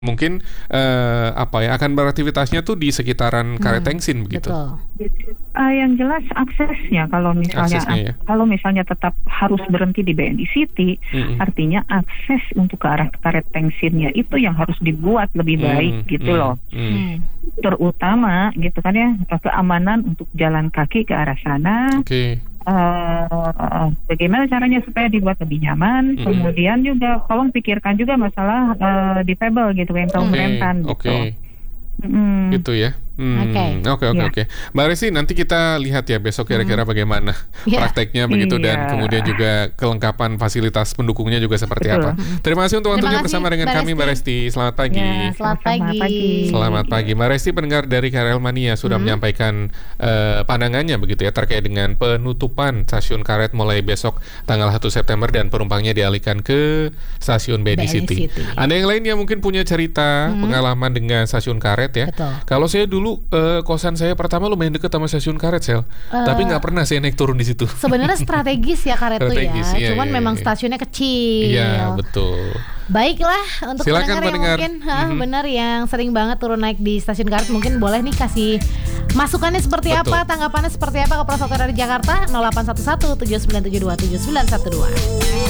mungkin akan beraktivitasnya tuh di sekitaran Karet Tengsin begitu. Betul. Yang jelas aksesnya kalau misalnya tetap harus berhenti di BNI City, artinya akses untuk ke arah Karet Tengsinnya itu yang harus dibuat lebih baik gitu loh. Terutama gitu kan ya, keamanan untuk jalan kaki ke arah sana. Bagaimana caranya supaya dibuat lebih nyaman. Kemudian juga tolong pikirkan juga masalah difabel gitu, yang rentan gitu. Gitu ya. Oke. Mbak Resti, nanti kita lihat ya besok kira-kira bagaimana prakteknya begitu dan kemudian juga kelengkapan fasilitas pendukungnya juga seperti apa. Terima kasih untuk waktunya bersama dengan kami, Mbak Resti. Selamat pagi. Selamat pagi. Mbak Resti, pendengar dari KRL Mania sudah menyampaikan pandangannya begitu ya terkait dengan penutupan stasiun Karet mulai besok tanggal 1 September dan penumpangnya dialihkan ke stasiun BNI City. Ada yang lain yang mungkin punya cerita pengalaman dengan stasiun Karet ya. Kalau saya dulu kosan saya pertama lumayan dekat sama stasiun Karet, Sel. Tapi nggak pernah saya naik turun di situ. Sebenarnya strategis ya Karet tuh ya. Cuman memang stasiunnya kecil. Iya, betul. Baiklah, untuk pendengar yang mungkin benar yang sering banget turun naik di stasiun Karet, mungkin boleh nih kasih masukannya seperti apa, tanggapannya seperti apa ke Prof. dari Jakarta 0811 7972 7912.